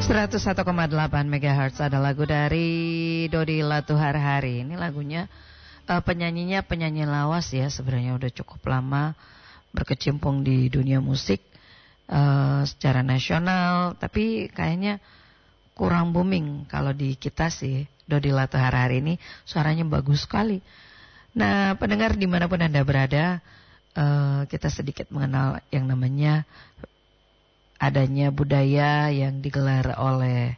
101,8 MHz ada lagu dari Dodi Latuharhari. Ini lagunya penyanyi lawas ya, sebenarnya udah cukup lama berkecimpung di dunia musik secara nasional, tapi kayaknya kurang booming kalau di kita sih. Dodi Latuharhari ini suaranya bagus sekali. Nah, pendengar dimanapun Anda berada, kita sedikit mengenal yang namanya adanya budaya yang digelar oleh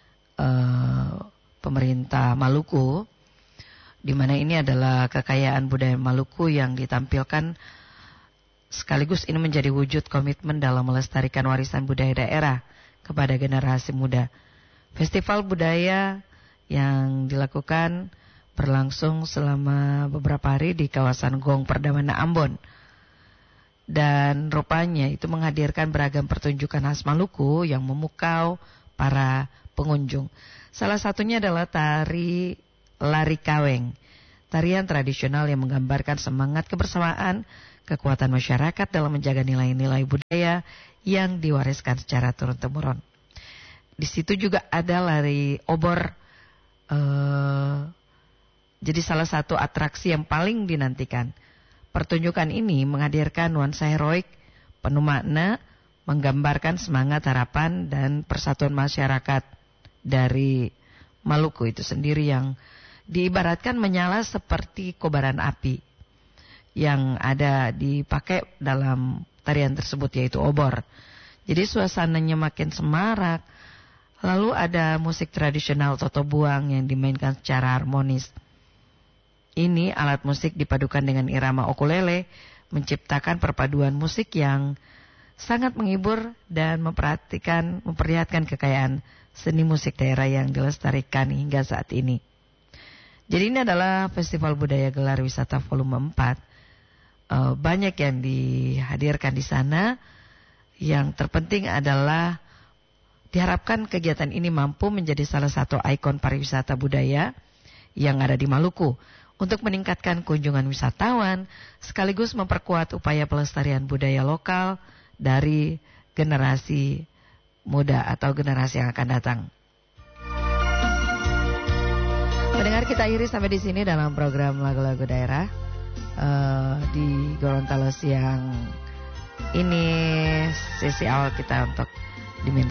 pemerintah Maluku, di mana ini adalah kekayaan budaya Maluku yang ditampilkan, sekaligus ini menjadi wujud komitmen dalam melestarikan warisan budaya daerah kepada generasi muda. Festival budaya yang dilakukan berlangsung selama beberapa hari di kawasan Gong Perdamana Ambon. Dan rupanya itu menghadirkan beragam pertunjukan khas Maluku yang memukau para pengunjung. Salah satunya adalah tari Lari Kaweng, tarian tradisional yang menggambarkan semangat kebersamaan, kekuatan masyarakat dalam menjaga nilai-nilai budaya yang diwariskan secara turun-temurun. Di situ juga ada lari obor, jadi salah satu atraksi yang paling dinantikan. Pertunjukan ini menghadirkan nuansa heroik, penuh makna, menggambarkan semangat, harapan, dan persatuan masyarakat dari Maluku itu sendiri yang diibaratkan menyala seperti kobaran api yang ada dipakai dalam tarian tersebut, yaitu obor. Jadi suasananya makin semarak. Lalu ada musik tradisional Toto Buang yang dimainkan secara harmonis. Ini alat musik dipadukan dengan irama ukulele, menciptakan perpaduan musik yang sangat menghibur dan memperlihatkan kekayaan seni musik daerah yang dilestarikan hingga saat ini. Jadi ini adalah Festival Budaya Gelar Wisata Volume 4. Banyak yang dihadirkan di sana. Yang terpenting adalah diharapkan kegiatan ini mampu menjadi salah satu ikon pariwisata budaya yang ada di Maluku, untuk meningkatkan kunjungan wisatawan, sekaligus memperkuat upaya pelestarian budaya lokal dari generasi muda atau generasi yang akan datang. Mendengar, kita akhiri sampai di sini dalam program lagu-lagu daerah di Gorontalo siang ini, sesi awal kita untuk Dimensi